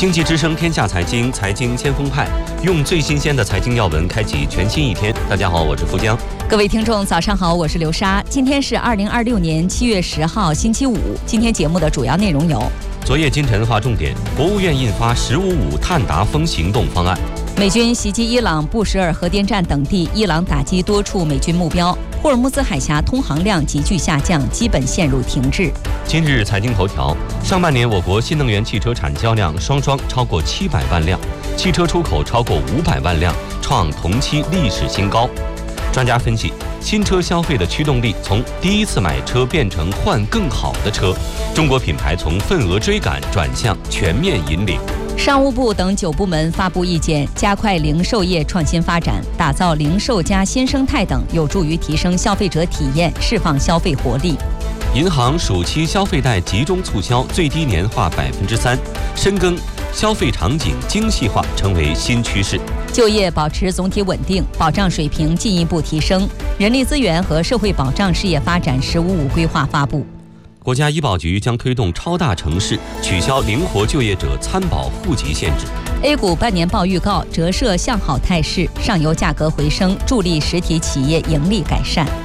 经济之声天下财经，财经先锋派，用最新鲜的财经要闻开启全新一天。大家好，我是富江。 各位听众早上好，我是刘莎。今天是2026年7月10号星期五。今天节目的主要内容有： 昨夜今晨划重点，国务院印发“15.5”碳达峰行动方案； 美军袭击伊朗布什尔核电站等地，伊朗打击多处美军目标；霍尔木兹海峡通航量急剧下降，基本陷入停滞。 今日财经头条：上半年我国新能源汽车产交量双超过700万辆，汽车出口超过500万辆，创同期历史新高。专家分析，新车消费的驱动力从第一次买车变成换更好的车，中国品牌从份额追赶转向全面引领。 商务部等9部门发布意见，加快零售业创新发展，打造零售加新生态等，有助于提升消费者体验，释放消费活力。 银行暑期消费贷集中促销最低年化3%，深耕消费场景精细化成为新趋势。 就业保持总体稳定，保障水平进一步提升。人力资源和社会保障事业发展“15.5”规划发布。 国家医保局将推动超大城市取消灵活就业者参保户籍限制。 A 股半年报预告折射向好态势，上游价格回升，助力实体企业盈利改善。